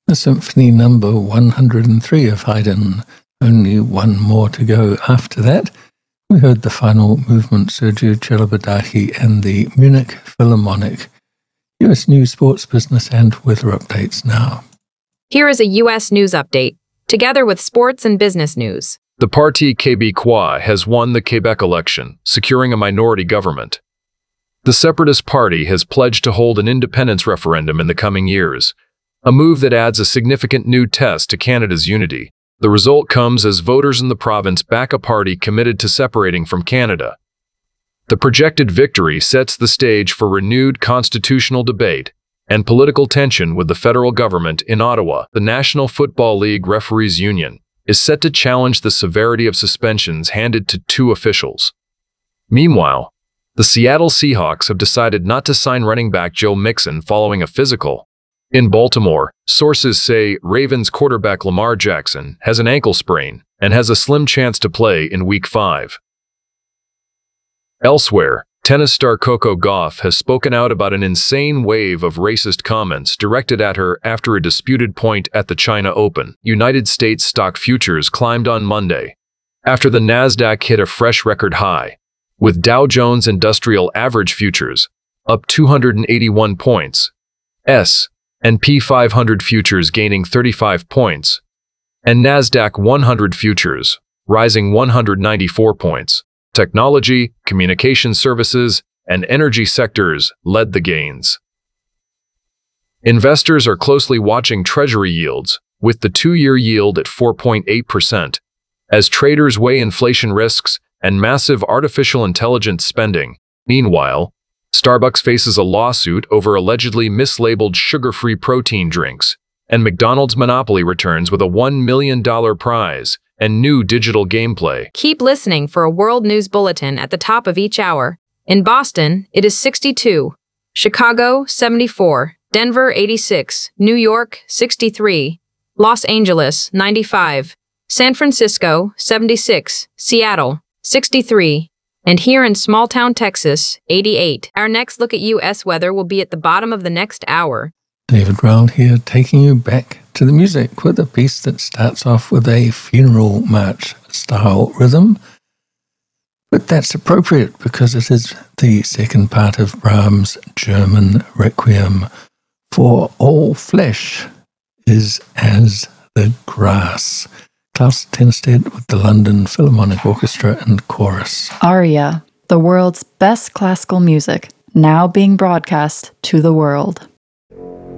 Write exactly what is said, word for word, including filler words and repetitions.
The Symphony Number one hundred three of Haydn. Only one more to go after that. We heard the final movement, Sergio Celibidache and the Munich Philharmonic. U S news, sports, business, and weather updates now. Here is a U S news update, together with sports and business news. The Parti Québécois has won the Quebec election, securing a minority government. The Separatist Party has pledged to hold an independence referendum in the coming years, a move that adds a significant new test to Canada's unity. The result comes as voters in the province back a party committed to separating from Canada. The projected victory sets the stage for renewed constitutional debate and political tension with the federal government in Ottawa. The National Football League Referees Union is set to challenge the severity of suspensions handed to two officials. Meanwhile, the Seattle Seahawks have decided not to sign running back Joe Mixon following a physical. In Baltimore, sources say Ravens quarterback Lamar Jackson has an ankle sprain and has a slim chance to play in Week five. Elsewhere, tennis star Coco Gauff has spoken out about an insane wave of racist comments directed at her after a disputed point at the China Open. United States stock futures climbed on Monday, after the Nasdaq hit a fresh record high, with Dow Jones Industrial Average Futures up two hundred eighty-one points, S and P five hundred futures gaining thirty-five points, and Nasdaq one hundred futures rising one hundred ninety-four points. Technology, communication services, and energy sectors led the gains. Investors are closely watching Treasury yields, with the two-year yield at four point eight percent, as traders weigh inflation risks and massive artificial intelligence spending. Meanwhile, Starbucks faces a lawsuit over allegedly mislabeled sugar-free protein drinks, and McDonald's monopoly returns with a one million dollars prize and new digital gameplay. Keep listening for a world news bulletin at the top of each hour. In Boston, it is sixty-two, Chicago, seventy-four, Denver, eighty-six, New York, sixty-three, Los Angeles, ninety-five, San Francisco, seventy-six, Seattle, sixty-three, and here in small-town Texas, eighty-eight. Our next look at U S weather will be at the bottom of the next hour. David Rowell here, taking you back to the music with a piece that starts off with a funeral march style rhythm. But that's appropriate because it is the second part of Brahms' German Requiem. For all flesh is as the grass. Klaus Tenstedt with the London Philharmonic Orchestra and Chorus. Aria, the world's best classical music, now being broadcast to the world.